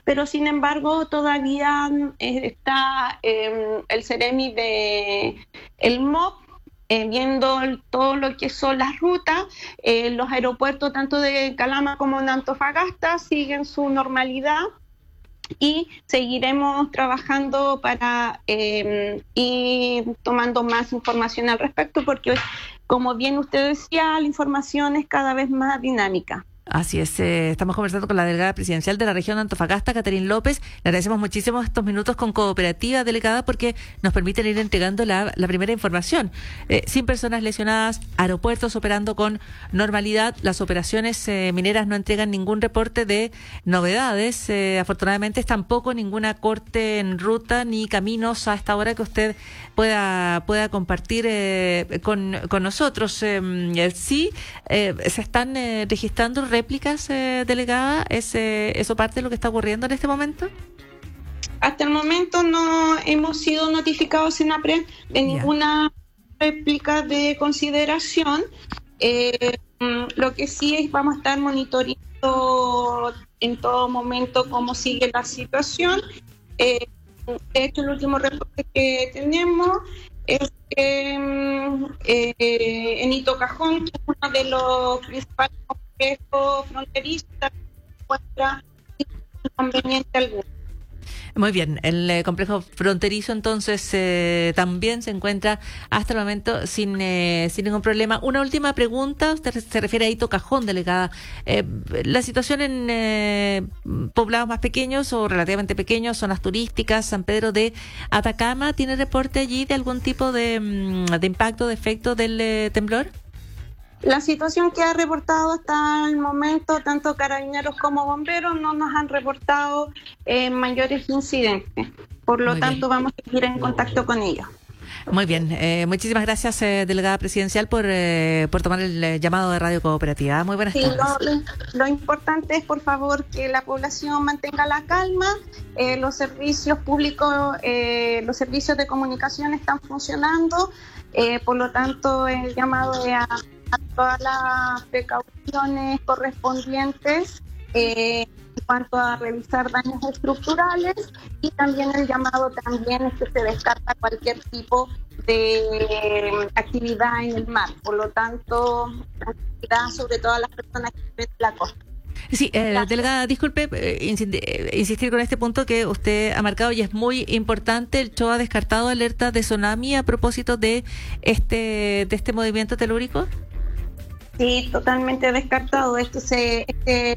pero sin embargo todavía está el Ceremi de el MOP viendo todo lo que son las rutas. Los aeropuertos tanto de Calama como de Antofagasta siguen su normalidad y seguiremos trabajando para ir tomando más información al respecto, porque como bien usted decía, la información es cada vez más dinámica. Así es, estamos conversando con la delegada presidencial de la región de Antofagasta, Catherine López. Le agradecemos muchísimo estos minutos con Cooperativa, delegada, porque nos permiten ir entregando la primera información. Sin personas lesionadas, aeropuertos operando con normalidad, las operaciones mineras no entregan ningún reporte de novedades. Afortunadamente tampoco ninguna corte en ruta ni caminos a esta hora que usted pueda compartir con nosotros. Sí, se están registrando réplicas, delegada. ¿Es eso parte de lo que está ocurriendo en este momento? Hasta el momento no hemos sido notificados en APRED de ninguna réplica de consideración. Lo que sí es vamos a estar monitoreando en todo momento cómo sigue la situación. De hecho, el último reporte que tenemos es en Itocajón, que es uno de los principales complejos fronterizos, encuentra inconveniente alguno. Muy bien, el complejo fronterizo entonces también se encuentra hasta el momento sin ningún problema. Una última pregunta, usted se refiere a Itocajón, delegada. La situación en poblados más pequeños o relativamente pequeños, zonas turísticas, San Pedro de Atacama, ¿tiene reporte allí de algún tipo de impacto, de efecto del temblor? La situación que ha reportado hasta el momento, tanto carabineros como bomberos, no nos han reportado mayores incidentes. Por lo tanto, vamos a seguir en contacto con ellos. Muy bien. Muchísimas gracias, delegada presidencial, por tomar el llamado de Radio Cooperativa. Muy buenas tardes. Lo importante es, por favor, que la población mantenga la calma. Los servicios públicos, los servicios de comunicación están funcionando. Por lo tanto, el llamado es a todas las precauciones correspondientes en cuanto a revisar daños estructurales, y también el llamado también es que se descarta cualquier tipo de actividad en el mar. Por lo tanto, tranquilidad sobre todo a las personas que viven en la costa. Sí, delegada, disculpe insistir con este punto que usted ha marcado y es muy importante. El CHOA ha descartado alerta de tsunami a propósito de este movimiento telúrico. Sí, totalmente descartado. Este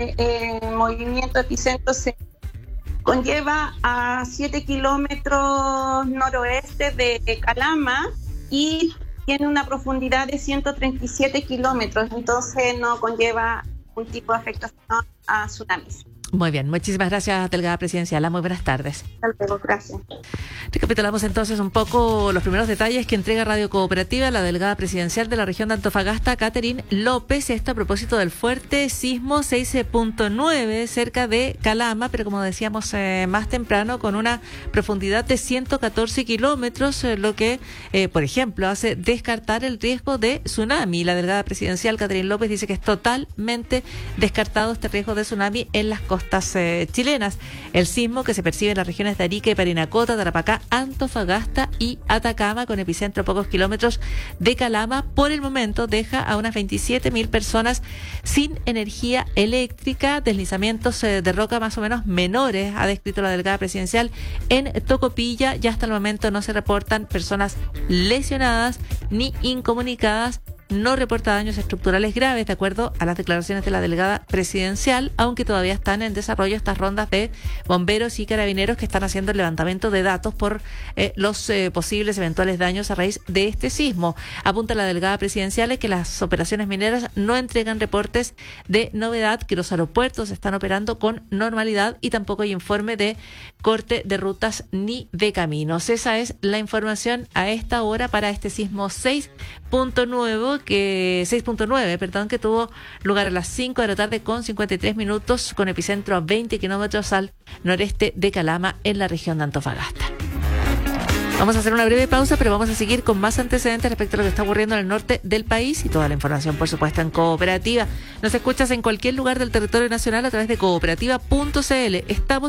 movimiento epicentro se conlleva a 7 kilómetros noroeste de Calama y tiene una profundidad de 137 kilómetros, entonces no conlleva un tipo de afectación a tsunamis. Muy bien, muchísimas gracias, delegada presidencial. Muy buenas tardes. Hasta luego, gracias. Recapitulamos entonces un poco los primeros detalles que entrega Radio Cooperativa la delegada presidencial de la región de Antofagasta, Catherine López. Esto a propósito del fuerte sismo 6.9 cerca de Calama, pero como decíamos más temprano, con una profundidad de 114 kilómetros, lo que, por ejemplo, hace descartar el riesgo de tsunami. La delegada presidencial, Catherine López, dice que es totalmente descartado este riesgo de tsunami en las costas chilenas. El sismo que se percibe en las regiones de Arica y Parinacota, Tarapacá, Antofagasta y Atacama, con epicentro a pocos kilómetros de Calama, por el momento deja a unas 27.000 personas sin energía eléctrica. Deslizamientos de roca más o menos menores, ha descrito la delegada presidencial. En Tocopilla ya hasta el momento no se reportan personas lesionadas ni incomunicadas. No reporta daños estructurales graves, de acuerdo a las declaraciones de la delegada presidencial, aunque todavía están en desarrollo estas rondas de bomberos y carabineros que están haciendo el levantamiento de datos por los posibles eventuales daños a raíz de este sismo. Apunta la delegada presidencial que las operaciones mineras no entregan reportes de novedad, que los aeropuertos están operando con normalidad y tampoco hay informe de corte de rutas ni de caminos. Esa es la información a esta hora para este sismo 6.9, que tuvo lugar a las 5 de la tarde con 53 minutos, con epicentro a 20 kilómetros al noreste de Calama, en la región de Antofagasta. Vamos a hacer una breve pausa, pero vamos a seguir con más antecedentes respecto a lo que está ocurriendo en el norte del país, y toda la información, por supuesto, en Cooperativa. Nos escuchas en cualquier lugar del territorio nacional a través de cooperativa.cl. Estamos